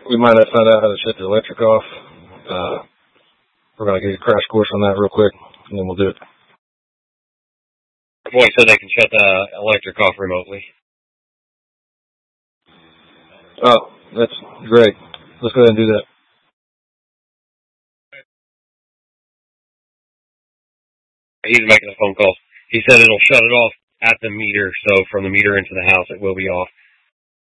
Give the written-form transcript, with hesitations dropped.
we might not find out how to shut the electric off. We're going to get a crash course on that real quick, and then we'll do it. The boy said they can shut the electric off remotely. Oh, that's great. Let's go ahead and do that. He's making a phone call. He said it'll shut it off at the meter, so from the meter into the house it will be off.